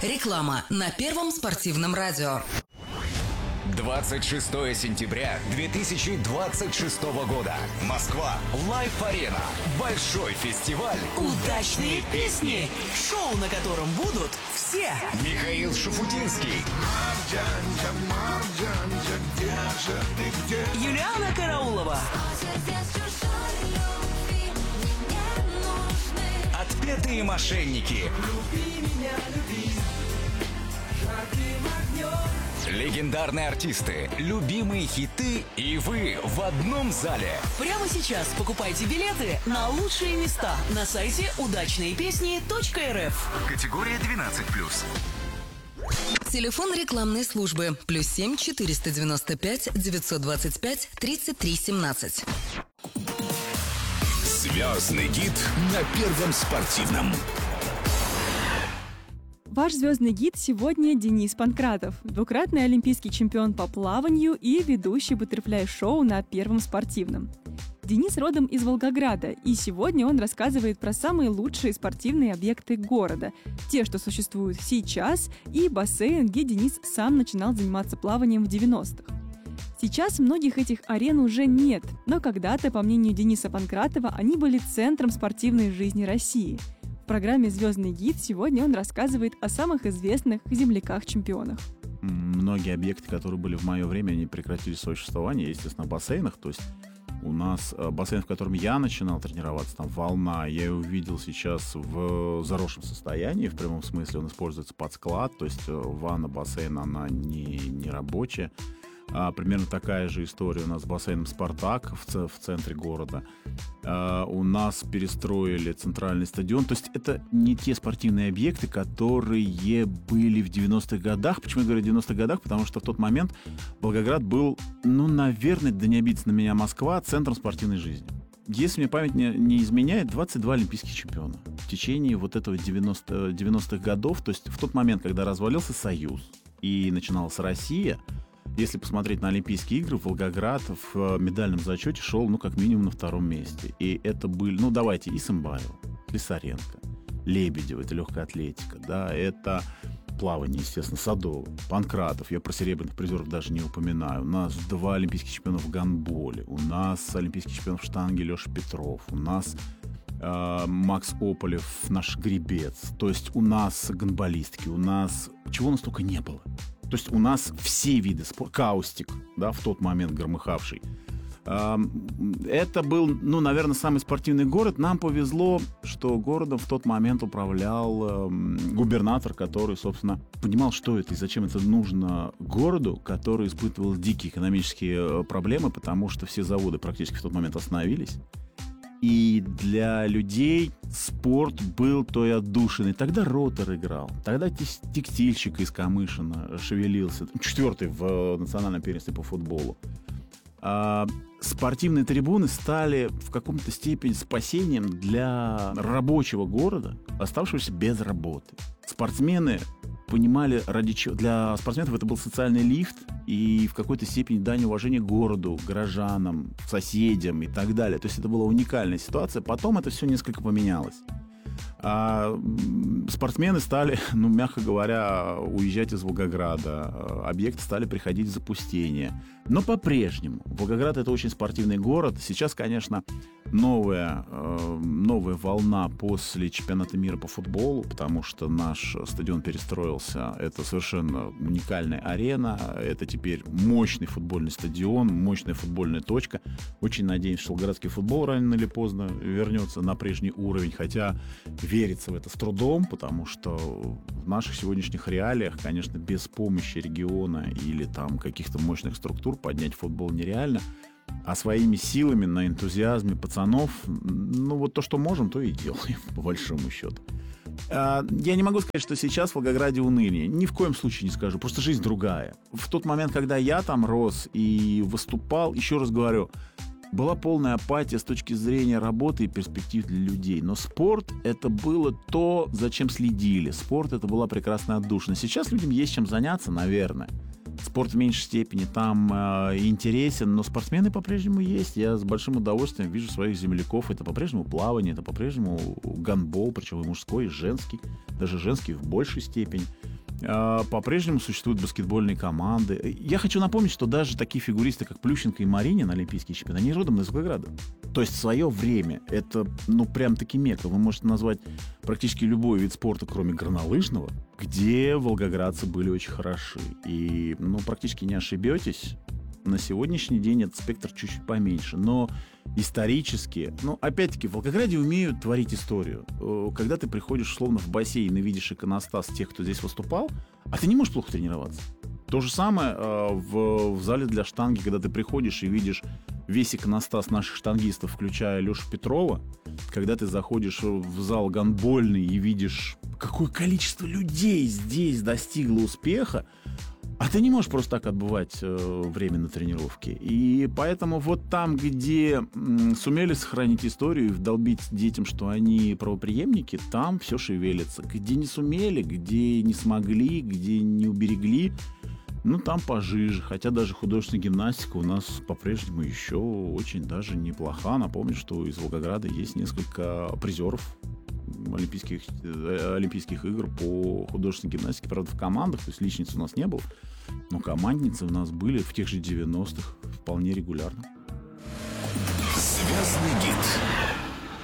Реклама на Первом спортивном радио. 26 сентября 2026 года. Москва. Лайф-арена. Большой фестиваль. Удачные песни. Шоу, на котором будут все. Михаил Шафутинский. Марджанка, где же ты, где? Юлиана Караулова. Отпетые мошенники. Люби меня, люби. Жарким огнем. Легендарные артисты, любимые хиты и вы в одном зале. Прямо сейчас покупайте билеты на лучшие места на сайте удачныепесни.рф. Категория 12+. Телефон рекламной службы +7 495 925 33 17. Звездный гид на Первом спортивном. Ваш звездный гид сегодня Денис Панкратов, двукратный олимпийский чемпион по плаванию и ведущий баттерфляй-шоу на Первом спортивном. Денис родом из Волгограда, и сегодня он рассказывает про самые лучшие спортивные объекты города, те, что существуют сейчас, и бассейн, где Денис сам начинал заниматься плаванием в 90-х. Сейчас многих этих арен уже нет, но когда-то, по мнению Дениса Панкратова, они были центром спортивной жизни России. В программе «Звездный гид» сегодня он рассказывает о самых известных земляках-чемпионах. Многие объекты, которые были в мое время, они прекратили свое существование, естественно, в бассейнах. То есть у нас бассейн, в котором я начинал тренироваться, там «Волна», я его видел сейчас в заросшем состоянии, в прямом смысле он используется под склад, то есть ванна, бассейн, она не рабочая. Примерно такая же история у нас с бассейном «Спартак» в центре города. У нас перестроили центральный стадион. То есть это не те спортивные объекты, которые были в 90-х годах. Почему я говорю о 90-х годах? Потому что в тот момент Волгоград был, наверное, да не обидится на меня Москва, центром спортивной жизни. Если мне память не изменяет, 22 олимпийских чемпиона в течение вот этого 90-х годов. То есть в тот момент, когда развалился Союз и начиналась Россия, если посмотреть на Олимпийские игры, Волгоград в медальном зачете шел, как минимум на втором месте. И это были, давайте, Исымбаева, Слесаренко, Лебедева, это легкая атлетика, да, это плавание, естественно, Садова, Панкратов, я про серебряных призеров даже не упоминаю. У нас 2 олимпийских чемпиона в гандболе, у нас олимпийский чемпион в штанге Леша Петров, у нас Макс Ополев, наш гребец, то есть у нас гандболистки, у нас, чего у нас только не было. То есть у нас все виды спорта, Каустик, да, в тот момент громыхавший. Это был, наверное, самый спортивный город. Нам повезло, что городом в тот момент управлял губернатор, который, собственно, понимал, что это и зачем это нужно городу, который испытывал дикие экономические проблемы, потому что все заводы практически в тот момент остановились. И для людей спорт был той отдушиной. Тогда Ротор играл, тогда текстильщик из Камышина шевелился, 4-й в национальном первенстве по футболу. Спортивные трибуны стали в каком-то степени спасением для рабочего города, оставшегося без работы. Спортсмены понимали, ради чего. Для спортсменов это был социальный лифт и в какой-то степени дань уважения городу, горожанам, соседям и так далее. То есть это была уникальная ситуация. Потом это все несколько поменялось. Спортсмены стали, мягко говоря, уезжать из Волгограда. Объекты стали приходить в запустение. Но по-прежнему Волгоград — это очень спортивный город. Сейчас, конечно, новая волна после чемпионата мира по футболу, потому что наш стадион перестроился. Это совершенно уникальная арена. Это теперь мощный футбольный стадион, мощная футбольная точка. Очень надеемся, что волгоградский футбол рано или поздно вернется на прежний уровень. Хотя верится в это с трудом, потому что в наших сегодняшних реалиях, конечно, без помощи региона или там каких-то мощных структур поднять футбол нереально. А своими силами, на энтузиазме пацанов, то, что можем, то и делаем, по большому счету. Я не могу сказать, что сейчас в Волгограде уныние. Ни в коем случае не скажу. Просто жизнь другая. В тот момент, когда я там рос и выступал, еще раз говорю, была полная апатия с точки зрения работы и перспектив для людей. Но спорт — это было то, зачем следили. Спорт — это была прекрасная отдушина. Сейчас людям есть чем заняться, наверное. Спорт в меньшей степени там интересен, но спортсмены по-прежнему есть. Я с большим удовольствием вижу своих земляков. Это по-прежнему плавание, это по-прежнему гандбол, причем и мужской, и женский. Даже женский в большей степени. По-прежнему существуют баскетбольные команды. Я хочу напомнить, что даже такие фигуристы, как Плющенко и Маринин, олимпийские чемпионы, они родом из Волгограда. То есть в свое время это, прям-таки мекка. Вы можете назвать практически любой вид спорта, кроме горнолыжного, где волгоградцы были очень хороши. И, практически не ошибетесь. На сегодняшний день этот спектр чуть-чуть поменьше. Но исторически, опять-таки, в Волгограде умеют творить историю. Когда ты приходишь, условно, в бассейн и видишь иконостас тех, кто здесь выступал, а ты не можешь плохо тренироваться. То же самое в зале для штанги, когда ты приходишь и видишь весь иконостас наших штангистов, включая Лешу Петрова, когда ты заходишь в зал гандбольный и видишь, какое количество людей здесь достигло успеха, а ты не можешь просто так отбывать время на тренировке. И поэтому вот там, где сумели сохранить историю и вдолбить детям, что они правопреемники, там все шевелится. Где не сумели, где не смогли, где не уберегли, там пожиже. Хотя даже художественная гимнастика у нас по-прежнему еще очень даже неплоха. Напомню, что из Волгограда есть несколько призеров Олимпийских игр по художественной гимнастике. Правда, в командах, то есть личниц у нас не было, но командницы у нас были в тех же 90-х вполне регулярно. Звездный гид.